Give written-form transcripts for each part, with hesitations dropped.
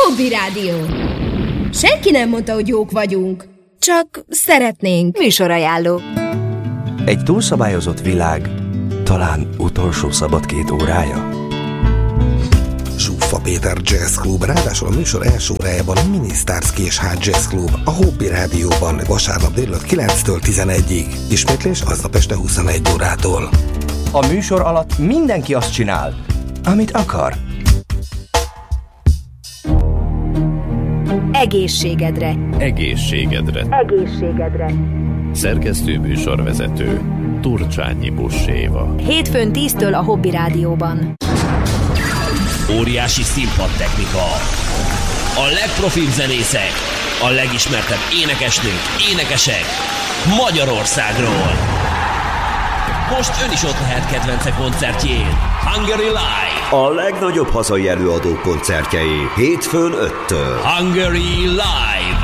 Hobby Rádió. Senki nem mondta, hogy jók vagyunk. Csak szeretnénk. Műsorajánló. Egy túlszabályozott világ, talán utolsó szabad 2 órája. Zsuffa Péter Jazz Club, ráadásul a műsor első órájában a Minisztárszki és Hard Jazz Club, a Hobby Rádióban vasárnap délután 9-től 11-ig. Ismétlés aznap este 21 órától. A műsor alatt mindenki azt csinál, amit akar. Egészségedre. Egészségedre. Egészségedre. Szerkesztő műsorvezető Turcsányi Busséva. Hétfőn 10-től a Hobby Rádióban. Óriási színpadtechnika. A legprofibb zenészek, a legismertebb énekesnők, énekesek Magyarországról. Most ön is ott lehet kedvence koncertjén. Hungary Live. A legnagyobb hazai előadók koncertjei hétfőn 5-től. Hungary Live.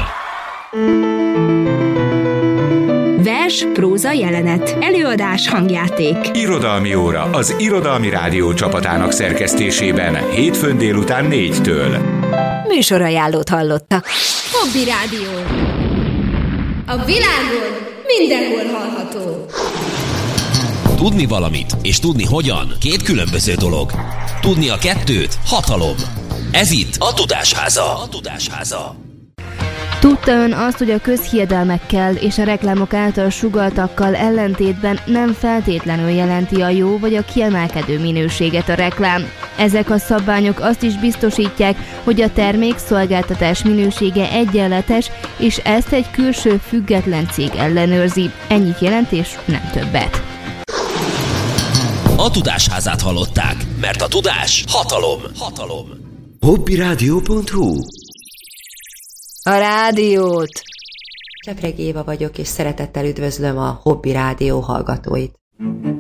Vers, próza, jelenet, előadás, hangjáték. Irodalmi óra az Irodalmi Rádió csapatának szerkesztésében hétfőn délután 4-től. Műsorajánlót hallottak. Hobby Rádió. A világon mindenhol hallható. Tudni valamit és tudni hogyan 2 különböző dolog. Tudni a 2 hatalom. Ez itt a Tudásháza. Tudta ön azt, hogy a közhiedelmekkel és a reklámok által sugalltakkal ellentétben nem feltétlenül jelenti a jó vagy a kiemelkedő minőséget a reklám? Ezek a szabványok azt is biztosítják, hogy a termék-szolgáltatás minősége egyenletes, és ezt egy külső független cég ellenőrzi. Ennyit jelent és nem többet. A Tudásházát hallották, mert a tudás hatalom. Hobbyradio.hu. A rádiót! Csepregi Éva vagyok, és szeretettel üdvözlöm a Hobby Rádió hallgatóit.